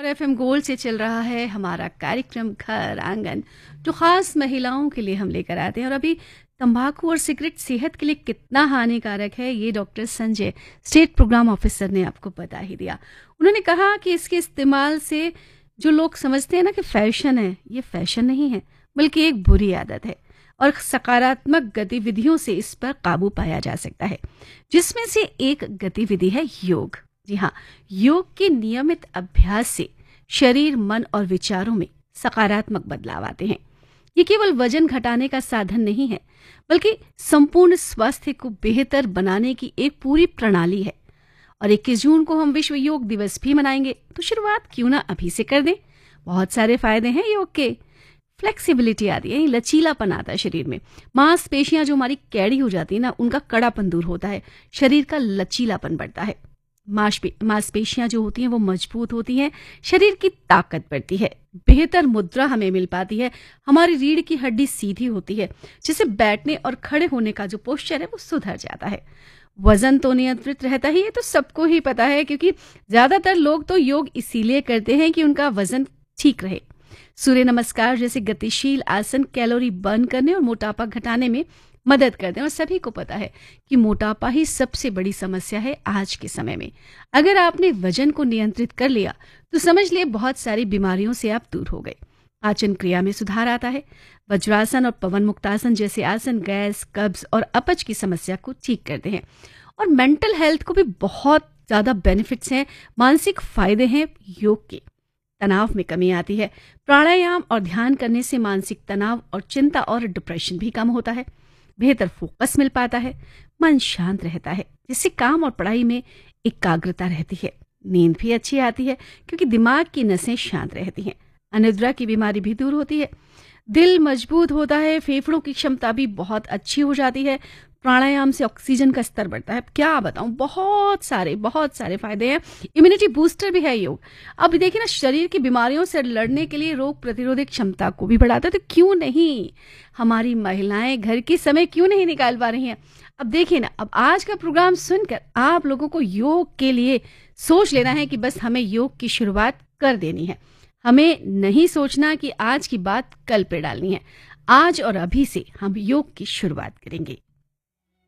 FM gold से चल रहा है हमारा कार्यक्रम घर आंगन, जो खास महिलाओं के लिए हम लेकर आते हैं। और अभी तंबाकू और सिगरेट सेहत के लिए कितना हानिकारक है, ये doctor Sanjay, state programme officer, ने आपको बता ही दिया। उन्होंने कहा कि इसके इस्तेमाल से जो लोग समझते हैं ना कि फैशन है, ये फैशन नहीं है बल्कि एक बुरी आदत है और सकारात्मक गतिविधियों से इस पर काबू पाया जा सकता है, जिसमें से एक गतिविधि है योग। जी हाँ, योग के नियमित अभ्यास से शरीर, मन और विचारों में सकारात्मक बदलाव आते हैं। ये केवल वजन घटाने का साधन नहीं है, बल्कि संपूर्ण स्वास्थ्य को बेहतर बनाने की एक पूरी प्रणाली है। और 21 जून को हम विश्व योग दिवस भी मनाएंगे, तो शुरुआत क्यों ना अभी से कर दें। बहुत सारे फायदे हैं योग के। फ्लेक्सिबिलिटी आती है, लचीलापन आता है शरीर में। मांसपेशियां जो हमारी कैड़ी हो जाती है ना, उनका कड़ापन दूर होता है, शरीर का लचीलापन बढ़ता है। मांसपेशियां जो होती हैं वो मजबूत होती हैं, शरीर की ताकत बढ़ती है, बेहतर मुद्रा हमें मिल पाती है, हमारी रीढ़ की हड्डी सीधी होती है, जिससे बैठने और खड़े होने का जो पोस्चर है वो सुधर जाता है। वजन तो नियंत्रित रहता ही है, तो सबको ही पता है, क्योंकि ज्यादातर लोग तो योग इसीलिए करते हैं कि उनका वजन ठीक रहे। सूर्य नमस्कार जैसे गतिशील आसन कैलोरी बर्न करने और मोटापा घटाने में मदद करते हैं। और सभी को पता है कि मोटापा ही सबसे बड़ी समस्या है आज के समय में। अगर आपने वजन को नियंत्रित कर लिया तो समझ लिए बहुत सारी बीमारियों से आप दूर हो गए। पाचन क्रिया में सुधार आता है। वज्रासन और पवन मुक्तासन जैसे आसन गैस, कब्ज और अपच की समस्या को ठीक करते हैं। और मेंटल हेल्थ को भी बहुत ज्यादा बेनिफिट्स हैं, मानसिक फायदे हैं योग के। तनाव में कमी आती है। प्राणायाम और ध्यान करने से मानसिक तनाव और चिंता और डिप्रेशन भी कम होता है। बेहतर फोकस मिल पाता है, मन शांत रहता है, जिससे काम और पढ़ाई में एकाग्रता रहती है। नींद भी अच्छी आती है, क्योंकि दिमाग की नसें शांत रहती हैं। अनिद्रा की बीमारी भी दूर होती है। दिल मजबूत होता है, फेफड़ों की क्षमता भी बहुत अच्छी हो जाती है। प्राणायाम से ऑक्सीजन का स्तर बढ़ता है। क्या बताऊं, बहुत सारे फायदे हैं। इम्यूनिटी बूस्टर भी है योग। अब देखिए ना, शरीर की बीमारियों से लड़ने के लिए रोग प्रतिरोधक क्षमता को भी बढ़ाता है। तो क्यों नहीं हमारी महिलाएं घर के समय क्यों नहीं निकाल पा रही हैं। अब देखिए ना, अब आज का प्रोग्राम सुनकर आप लोगों को योग के लिए सोच लेना है कि बस हमें योग की शुरुआत कर देनी है। हमें नहीं सोचना कि आज की बात कल पे डालनी है। आज और अभी से हम योग की शुरुआत करेंगे।